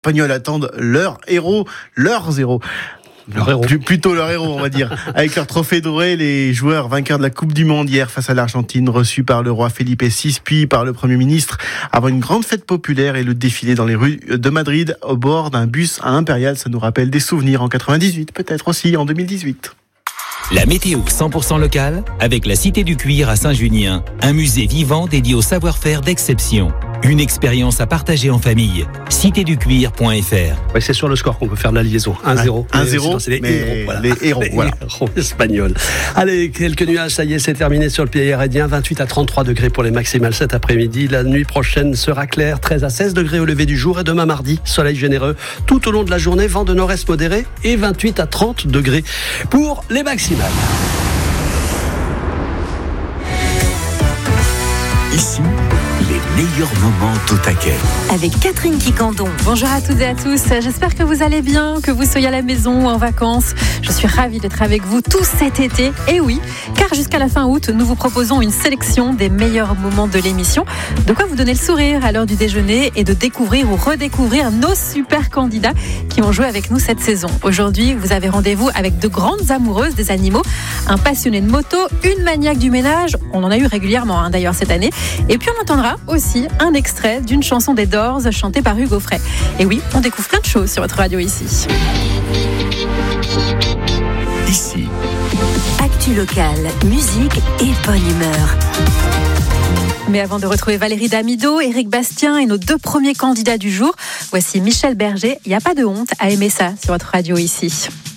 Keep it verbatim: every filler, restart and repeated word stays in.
Espagnols attendent leur héros, leurs héros. Leur héros. Plutôt leur héros, on va dire. Avec leur trophée doré, les joueurs vainqueurs de la Coupe du Monde hier face à l'Argentine, reçus par le roi Felipe six, puis par le Premier ministre, avant une grande fête populaire et le défilé dans les rues de Madrid au bord d'un bus à Impérial. Ça nous rappelle des souvenirs en quatre-vingt-dix-huit, peut-être aussi en deux mille dix-huit. La météo cent pour cent locale avec la Cité du Cuir à Saint-Junien, un musée vivant dédié au savoir-faire d'exception. Une expérience à partager en famille. cité du cuir point f r. Ouais, c'est sur le score qu'on peut faire de la liaison. un zéro. un zéro, c'est les mais héros, voilà. les héros, les voilà. héros espagnols. Allez, quelques nuages, ça y est, c'est terminé sur le pied aérien. vingt-huit à trente-trois degrés pour les maximales cet après-midi. La nuit prochaine sera claire, treize à seize degrés au lever du jour. Et demain mardi, soleil généreux tout au long de la journée, vent de nord-est modéré et vingt-huit à trente degrés pour les maximales. Ici, les meilleurs moments d'Au Taquet. Avec Catherine Quicandon. Bonjour à toutes et à tous, j'espère que vous allez bien, que vous soyez à la maison ou en vacances. Je suis ravie d'être avec vous tous cet été. Et oui, car jusqu'à la fin août, nous vous proposons une sélection des meilleurs moments de l'émission. De quoi vous donner le sourire à l'heure du déjeuner et de découvrir ou redécouvrir nos super candidats qui ont joué avec nous cette saison. Aujourd'hui, vous avez rendez-vous avec de grandes amoureuses des animaux, un passionné de moto, une maniaque du ménage, on en a eu régulièrement hein, d'ailleurs cette année, et puis on entendra aussi un extrait d'une chanson des Doors chantée par Hugo Frey. Et oui, on découvre plein de choses sur votre radio ici. Ici. Actu locale, musique et bonne humeur. Mais avant de retrouver Valérie Damido, Éric Bastien et nos deux premiers candidats du jour, voici Michel Berger. Il n'y a pas de honte à aimer ça sur votre radio ici.